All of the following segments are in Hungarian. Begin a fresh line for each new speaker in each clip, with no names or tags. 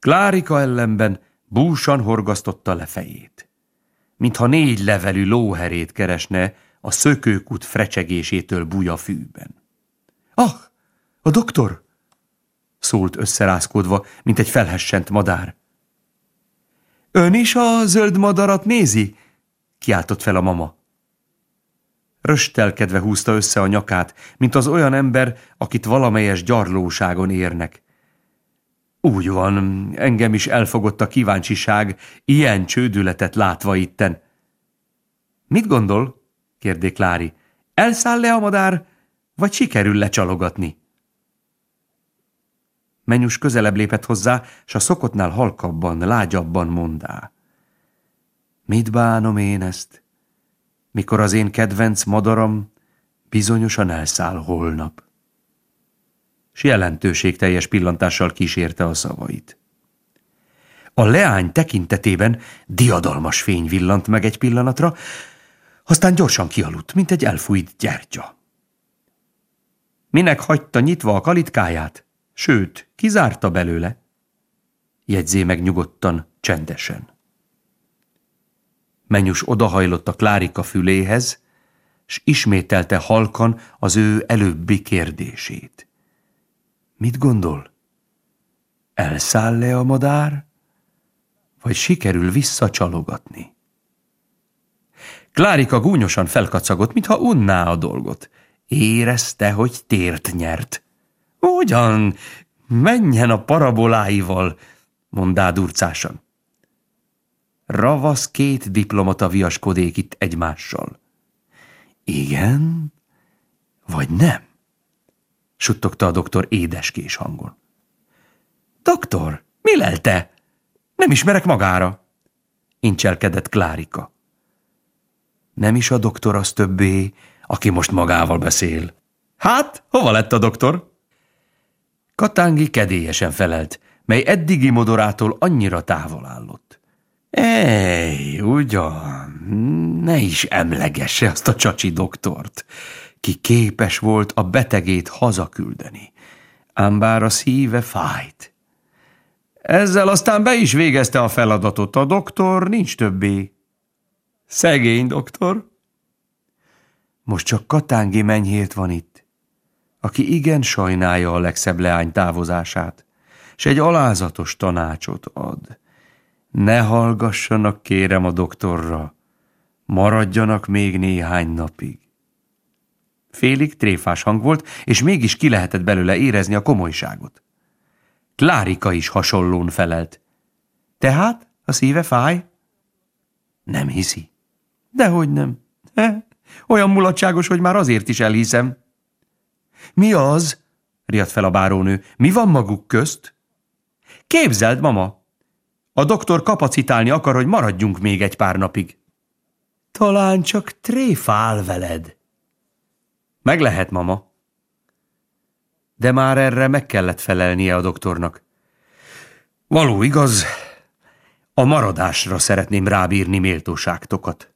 Klárika ellenben búsan horgasztotta le fejét, mintha 4 levelű lóherét keresne a szökőkút frecsegésétől buja fűben. Ah, a doktor! Szólt összerázkódva, mint egy felhessent madár. Ön is a zöld madarat nézi? Kiáltott fel a mama. Röstelkedve húzta össze a nyakát, mint az olyan ember, akit valamelyes gyarlóságon érnek. Úgy van, engem is elfogott a kíváncsiság, ilyen csődületet látva itten. Mit gondol? Kérdé Klári. Elszáll-e a madár, vagy sikerül lecsalogatni? Menyus közelebb lépett hozzá, s a szokottnál halkabban, lágyabban mondá. Mit bánom én ezt, mikor az én kedvenc madaram bizonyosan elszáll holnap? S jelentőségteljes pillantással kísérte a szavait. A leány tekintetében diadalmas fény villant meg egy pillanatra, aztán gyorsan kialudt, mint egy elfújt gyertya. Minek hagyta nyitva a kalitkáját? Sőt, kizárta belőle? Jegyzé meg nyugodtan, csendesen. Menyus odahajlott a Klárika füléhez, s ismételte halkan az ő előbbi kérdését. Mit gondol? Elszáll-e a madár, vagy sikerül visszacsalogatni? Klárika gúnyosan felkacagott, mintha unná a dolgot. Érezte, hogy tért nyert. Ugyan, menjen a paraboláival, mondá durcásan. Ravasz 2 diplomata viaskodék itt egymással. Igen, vagy nem? Suttogta a doktor édeskés hangon. Doktor, mi lelte? Nem ismerek magára, incselkedett Klárika. Nem is a doktor az többé, aki most magával beszél. Hát, hova lett a doktor? Katángi kedélyesen felelt, mely eddigi modorától annyira távol állott. Ej, ugyan, ne is emlegesse azt a csacsi doktort, ki képes volt a betegét hazaküldeni, ám bár a szíve fájt. Ezzel aztán be is végezte a feladatot, a doktor nincs többé. Szegény doktor. Most csak Katángi menyhért van itt, aki igen sajnálja a legszebb leány távozását, s egy alázatos tanácsot ad. Ne hallgassanak, kérem, a doktorra, maradjanak még néhány napig. Félig tréfás hang volt, és mégis ki lehetett belőle érezni a komolyságot. Klárika is hasonlón felelt. Tehát a szíve fáj? Nem hiszi. Dehogy nem. Olyan mulatságos, hogy már azért is elhiszem. Mi az? Riadt fel a bárónő. Mi van maguk közt? Képzeld, mama! A doktor kapacitálni akar, hogy maradjunk még egy pár napig. Talán csak tréfál veled. Meg lehet, mama. De már erre meg kellett felelnie a doktornak. Való igaz, a maradásra szeretném rábírni méltóságtokat.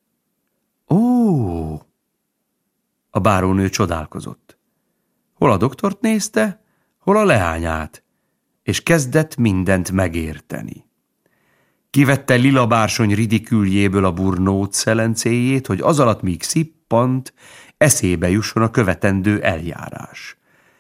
Ó! A bárónő csodálkozott. Hol a doktort nézte, hol a leányát, és kezdett mindent megérteni. Kivette Lila bársony ridiküljéből a burnót szelencéjét, hogy az alatt míg szippant, eszébe jusson a követendő eljárás.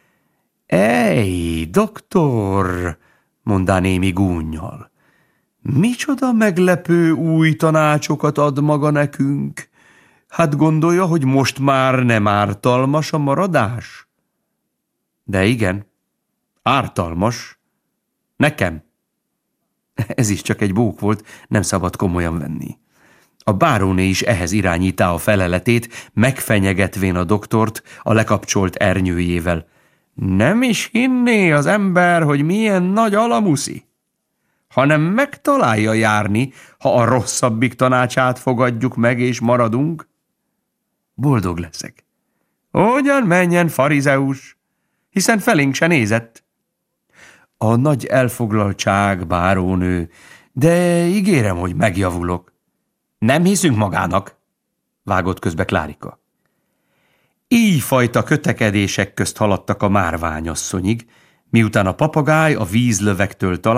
Ej, doktor, mondá némi gúnnyal, micsoda meglepő új tanácsokat ad maga nekünk? Hát gondolja, hogy most már nem ártalmas a maradás? De igen, ártalmas. Nekem. Ez is csak egy bók volt, nem szabad komolyan venni. A báróné is ehhez irányítá a feleletét, megfenyegetvén a doktort a lekapcsolt ernyőjével. Nem is hinné az ember, hogy milyen nagy alamuszi, hanem megtalálja járni, ha a rosszabbik tanácsát fogadjuk meg és maradunk. Boldog leszek. Ugyan menjen, farizeus, hiszen felénk se nézett. A nagy elfoglaltság, bárónő, de ígérem, hogy megjavulok. Nem hiszünk magának, vágott közbe Klárika. Így fajta kötekedések közt haladtak a márványasszonyig, miután a papagáj a vízlövektől